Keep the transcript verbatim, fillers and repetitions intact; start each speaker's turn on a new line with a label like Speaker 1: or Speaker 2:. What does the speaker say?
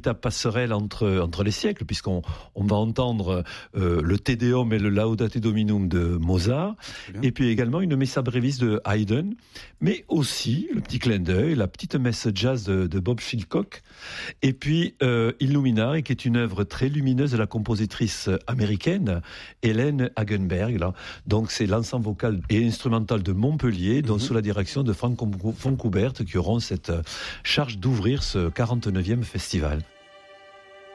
Speaker 1: véritable passerelle entre, entre les siècles, puisqu'on on va entendre euh, le Te Deum et le Laudate Dominum de Mozart, et puis également une Messa Brevis de Haydn, mais aussi le petit clin d'œil, la petite messe jazz de, de Bob Philcock, et puis euh, Illuminare, qui est une œuvre très lumineuse de la compositrice américaine Hélène Hagenberg. Là. Donc c'est l'ensemble vocal et instrumental de Montpellier, dont mm-hmm. sous la direction de Franck Foncoubert, qui auront cette charge d'ouvrir ce quarante-neuvième festival.